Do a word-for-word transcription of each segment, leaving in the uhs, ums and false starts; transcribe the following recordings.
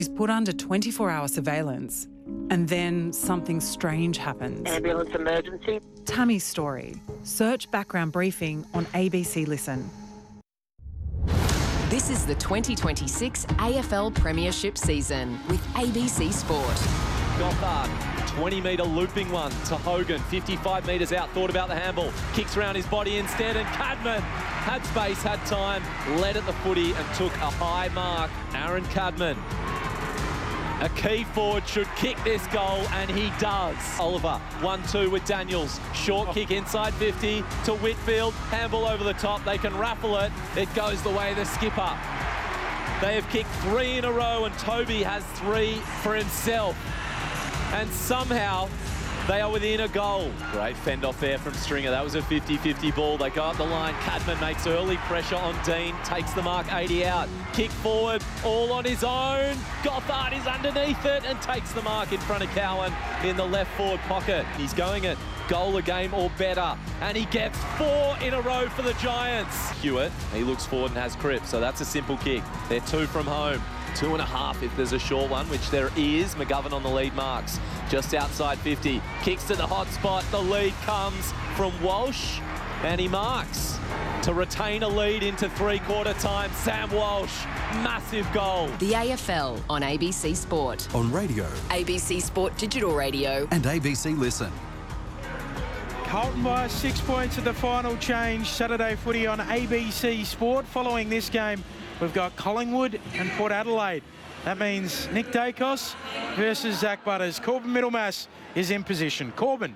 She's put under twenty-four hour surveillance, and then something strange happens. Ambulance emergency. Tammy's story. Search background briefing on A B C Listen. This is the twenty twenty-six A F L Premiership season with A B C Sport. Gothard, twenty metre looping one to Hogan, fifty-five metres out, thought about the handball, kicks around his body instead, and Cadman had space, had time, led at the footy and took a high mark. Aaron Cadman, a key forward, should kick this goal, and he does. Oliver, one two with Daniels. Short kick inside fifty to Whitfield. Handball over the top. They can raffle it. It goes the way of the skipper. They have kicked three in a row, and Toby has three for himself. And somehow they are within a goal. Great fend off there from Stringer. That was a fifty fifty ball. They go up the line. Cadman makes early pressure on Dean. Takes the mark, eighty out. Kick forward, all on his own. Gothard is underneath it and takes the mark in front of Cowan in the left forward pocket. He's going it. Goal a game or better. And he gets four in a row for the Giants. Hewitt, he looks forward and has Cripps. So that's a simple kick. They're two from home. Two and a half if there's a short one, which there is. McGovern on the lead marks. Just outside fifty. Kicks to the hot spot. The lead comes from Walsh. And he marks to retain a lead into three-quarter time. Sam Walsh, massive goal. The A F L on A B C Sport. On radio. A B C Sport Digital Radio. And A B C Listen. Carlton by six points at the final change. Saturday footy on A B C Sport. Following this game, we've got Collingwood and Port Adelaide. That means Nick Dacos versus Zach Butters. Corbin Middlemass is in position. Corbin.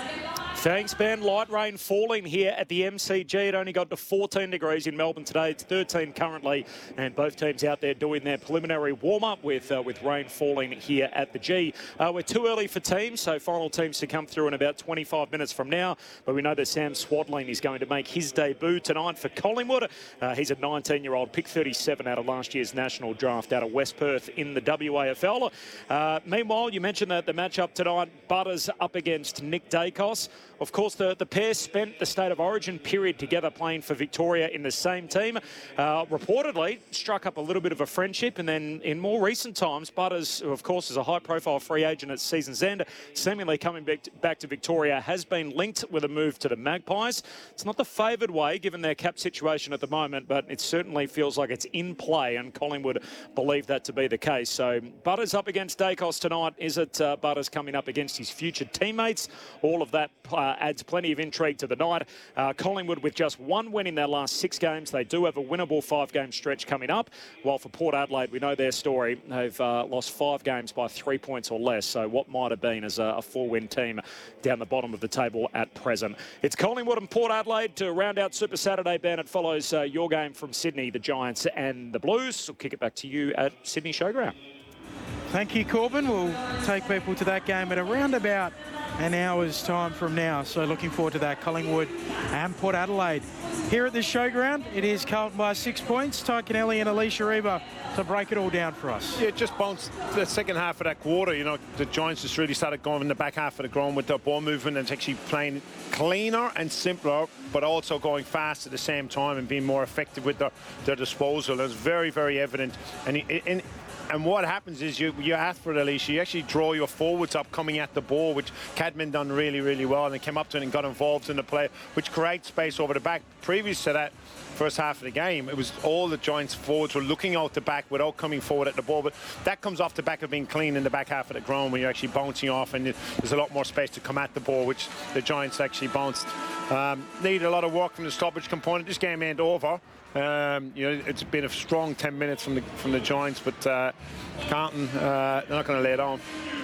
Thanks, Ben. Light rain falling here at the M C G. It only got to fourteen degrees in Melbourne today. It's thirteen currently, and both teams out there doing their preliminary warm-up with uh, with rain falling here at the G. Uh, we're too early for teams, so final teams to come through in about twenty-five minutes from now. But we know that Sam Swadling is going to make his debut tonight for Collingwood. Uh, he's a nineteen-year-old, pick thirty-seven out of last year's national draft out of West Perth in the W A F L. Uh, meanwhile, you mentioned that the matchup tonight, Butters up against Nick Dacos. Of course, the, the pair spent the State of Origin period together playing for Victoria in the same team. Uh, reportedly, struck up a little bit of a friendship, and then in more recent times, Butters, who of course is a high-profile free agent at season's end, seemingly coming back to, back to Victoria, has been linked with a move to the Magpies. It's not the favoured way, given their cap situation at the moment, but it certainly feels like it's in play, and Collingwood believe that to be the case. So Butters up against Dacos tonight. Is it uh, Butters coming up against his future teammates? All of that uh, adds plenty of intrigue to the night. Uh, Collingwood with just one win in their last six games. They do have a winnable five-game stretch coming up. While for Port Adelaide, we know their story. They've uh, lost five games by three points or less. So what might have been as a, a four-win team down the bottom of the table at present. It's Collingwood and Port Adelaide to round out Super Saturday, Ben. It follows uh, your game from Sydney, the Giants and the Blues. We'll kick it back to you at Sydney Showground. Thank you, Corbin. We'll take people to that game at around about an hour's time from now. So looking forward to that, Collingwood and Port Adelaide. Here at the showground, it is Carlton by six points. Ty Kennelly and Alicia Reba to break it all down for us. Yeah, just bounced the second half of that quarter. You know, the Giants just really started going in the back half of the ground with their ball movement and actually playing cleaner and simpler, but also going fast at the same time and being more effective with their, their disposal. It was very, very evident. And in And what happens is you, you ask for it, Alicia, you actually draw your forwards up coming at the ball, which Cadman done really, really well, and they came up to it and got involved in the play, which creates space over the back. Previous to that first half of the game, it was all the Giants forwards were looking out the back without coming forward at the ball, but that comes off the back of being clean in the back half of the ground when you're actually bouncing off and there's a lot more space to come at the ball, which the Giants actually bounced. Um, need a lot of work from the stoppage component. This game ain't over. Um, you know, it's been a strong ten minutes from the from the Giants, but uh, Carlton, uh, they're not going to lay it on.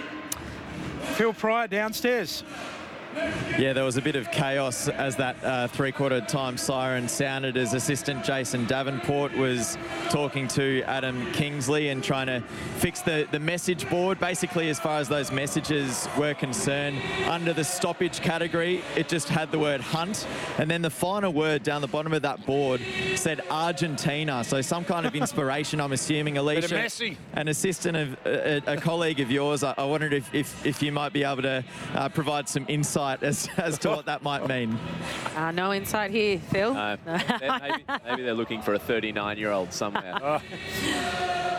Phil Pryor downstairs. Yeah, there was a bit of chaos as that uh, three-quarter time siren sounded as assistant Jason Davenport was talking to Adam Kingsley and trying to fix the, the message board. Basically, as far as those messages were concerned, under the stoppage category, it just had the word hunt. And then the final word down the bottom of that board said Argentina. So some kind of inspiration, I'm assuming, Alicia. Messi. An assistant of a, a colleague of yours, I, I wondered if, if, if you might be able to uh, provide some insight As, as to what that might mean. Uh, no insight here, Phil. No, maybe, maybe they're looking for a thirty-nine-year-old somewhere. No,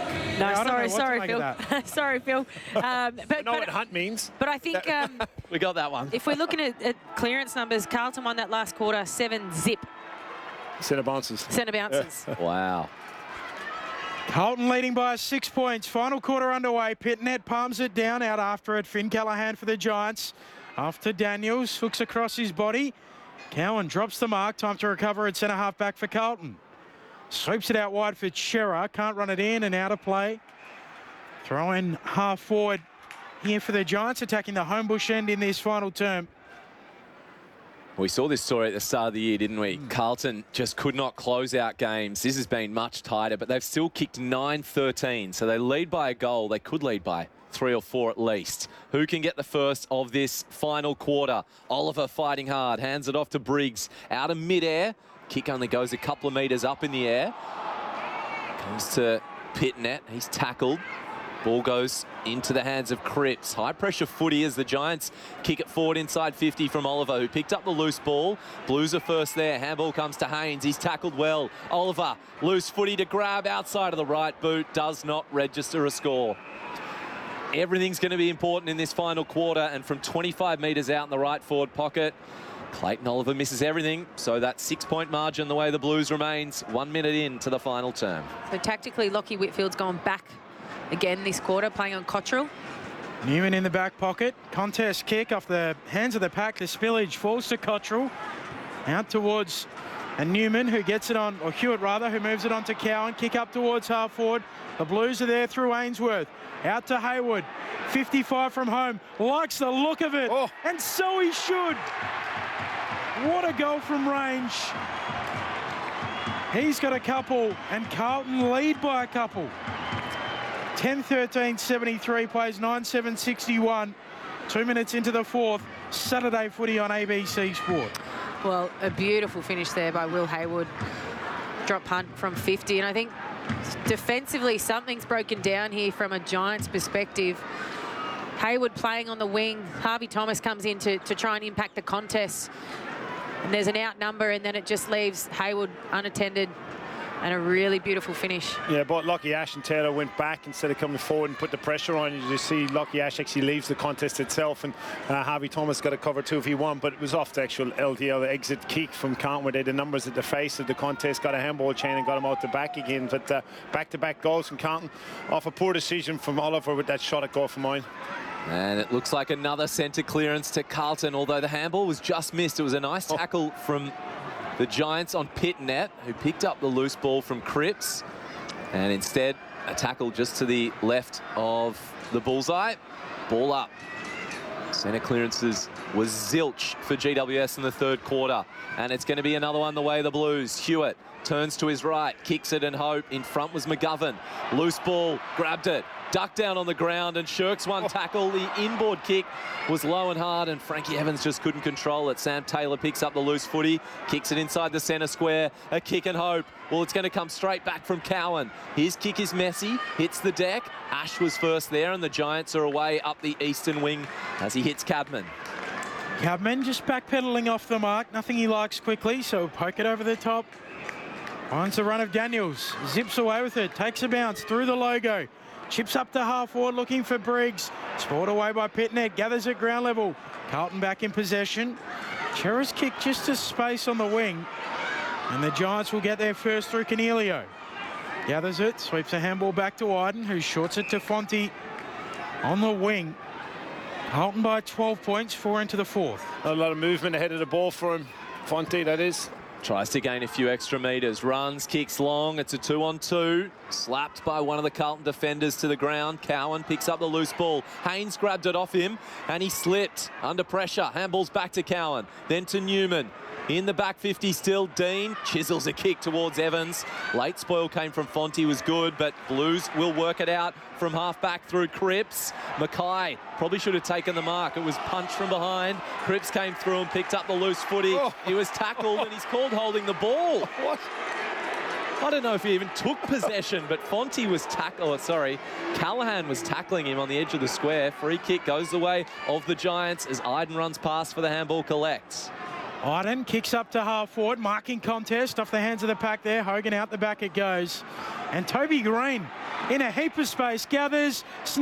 No, Yeah, I don't know sorry, what to sorry, make Phil. of that. sorry, Phil. Um, but, I know but, what hunt means. but I think um, We got that one. if we're looking at, at clearance numbers, Carlton won that last quarter, seven zip Centre bounces. centre bounces. Wow. Carlton leading by six points. Final quarter underway. Pitnet palms it down out after it. Finn Callaghan for the Giants. After Daniels, hooks across his body. Cowan drops the mark. Time to recover at centre half back for Carlton. Sweeps it out wide for Chera. Can't run it in and out of play. Throw in half forward here for the Giants, attacking the Homebush end in this final term. We saw this story at the start of the year, didn't we? Mm. Carlton just could not close out games. This has been much tighter, but they've still kicked nine thirteen. So they lead by a goal. They could lead by three or four at least. Who can get the first of this final quarter? Oliver fighting hard, hands it off to Briggs. Out of mid-air. Kick only goes a couple of metres up in the air. Comes to Pitnet. He's tackled. Ball goes into the hands of Cripps. High pressure footy as the Giants kick it forward inside fifty from Oliver, who picked up the loose ball. Blues are first there. Handball comes to Haynes. He's tackled well. Oliver, loose footy to grab outside of the right boot. Does not register a score. Everything's going to be important in this final quarter, and from twenty-five metres out in the right forward pocket, Clayton Oliver misses everything, so that six-point margin the way the Blues remains one minute into the final term. So tactically, Lockie Whitfield's gone back again this quarter, playing on Cottrell. Newman in the back pocket. Contest kick off the hands of the pack. The spillage falls to Cottrell. Out towards and Newman, who gets it on, or Hewitt rather, who moves it on to Cowan. Kick up towards half forward. The Blues are there through Ainsworth. Out to Hayward. fifty-five from home. Likes the look of it. Oh. And so he should. What a goal from range. He's got a couple, and Carlton lead by a couple. ten thirteen seventy-three, plays nine seven sixty-one. Two minutes into the fourth. Saturday footy on A B C Sport. Well, a beautiful finish there by Will Hayward. Drop punt from fifty, and I think defensively something's broken down here from a Giants perspective. Hayward playing on the wing. Harvey Thomas comes in to, to try and impact the contest. And there's an outnumber, and then it just leaves Hayward unattended. And a really beautiful finish. Yeah, but Lockie Ash and Taylor went back instead of coming forward and put the pressure on. You just see Lockie Ash actually leaves the contest itself, and uh, Harvey Thomas got a cover too if he won, but it was off the actual L D L exit kick from Carlton, where they had the numbers at the face of the contest, got a handball chain and got him out the back again. But uh, back-to-back goals from Carlton off a poor decision from Oliver with that shot at goal for mine. And it looks like another centre clearance to Carlton, although the handball was just missed. It was a nice tackle oh. from the Giants on Pitnet, who picked up the loose ball from Cripps, and instead a tackle just to the left of the bullseye. Ball up. Centre clearances was zilch for G W S in the third quarter, and it's going to be another one the way the Blues. Hewitt turns to his right, kicks it and hope. In front was McGovern. Loose ball, grabbed it, ducked down on the ground and shirks one tackle. The inboard kick was low and hard, and Frankie Evans just couldn't control it. Sam Taylor picks up the loose footy, kicks it inside the centre square. A kick and hope. Well, it's going to come straight back from Cowan. His kick is messy, hits the deck. Ash was first there, and the Giants are away up the eastern wing as he hits Cadman. Cadman just backpedaling off the mark. Nothing he likes quickly, so poke it over the top. Finds the run of Daniels. Zips away with it. Takes a bounce through the logo. Chips up to half forward looking for Briggs. Spoiled away by Pitnet. Gathers at ground level. Carlton back in possession. Chera's kick just to space on the wing. And the Giants will get there first through Cornelio. Gathers it. Sweeps a handball back to Iden, who shorts it to Fonte on the wing. Carlton by twelve points, four into the fourth. A lot of movement ahead of the ball for him. Fonte, that is. Tries to gain a few extra metres. Runs, kicks long. It's a two-on-two. Slapped by one of the Carlton defenders to the ground. Cowan picks up the loose ball. Haynes grabbed it off him, and he slipped under pressure. Handball's back to Cowan. Then to Newman. In the back fifty still, Dean chisels a kick towards Evans. Late spoil came from Fonte, was good, but Blues will work it out from half-back through Cripps. Mackay probably should have taken the mark. It was punched from behind. Cripps came through and picked up the loose footy. Oh. He was tackled, and he's called holding the ball. What? I don't know if he even took possession, but Fonte was tackling, oh, sorry, Callaghan was tackling him on the edge of the square. Free kick goes the way of the Giants as Iden runs past for the handball collects. Iden kicks up to half forward, marking contest off the hands of the pack there. Hogan out the back it goes. And Toby Green in a heap of space gathers.